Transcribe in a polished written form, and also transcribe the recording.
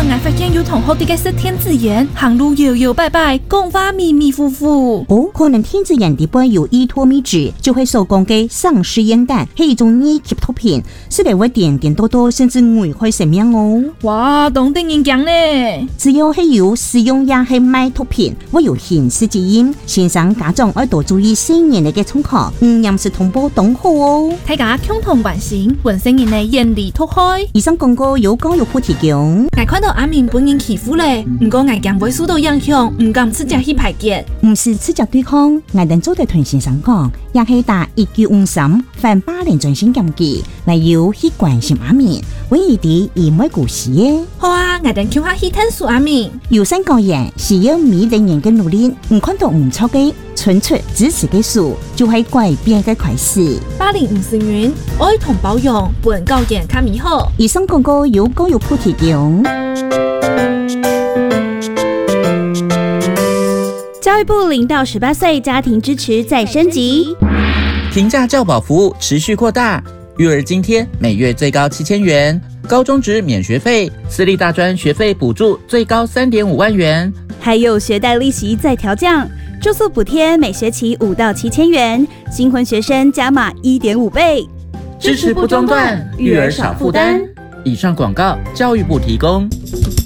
我发现有同学伫个说天子岩，行路摇摇摆摆，讲话迷迷糊糊。 哦，可能天子岩底部有依托物质，就会所讲嘅丧尸烟弹，係一種二級毒品，是嚟會點點多多，甚至危害生命哦。 哇，當地人講呢？ 只要係有使用也係賣毒品，會有刑事責任。先生家長要多注意成年嘅衝口，嚴時通報同好哦。 大家共同關心本身人嘅嚴厲毒害。 以上廣告有教育部提供。 我看到阿明本人欺負咧，唔過我驚會受到影響，唔敢直接去排解。 唔是直接對抗，我哋做對同先生講，也係打1953反霸凌專線檢舉，嚟要去關心阿明，為伊啲而唔係故事嘅。 好啊，我哋叫下去探索阿明。 有心教人是要每個人嘅努力，唔看到唔錯嘅，純粹支持嘅事，就係改變嘅開始。 霸凌唔是緣，愛同包容，本教人較美好。 以上廣告由教育部提供。 教育部0到18歲家庭支持再升級， 平價教保服務持續擴大，育兒津貼每月最高7000元，高中職免學費，私立大專學費補助最高3.5萬元， 還有學貸利息再調降，住宿補貼每學期5到7000元，新婚學生加碼1.5倍， 支持不中斷，育兒少負擔。以上廣告，教育部提供。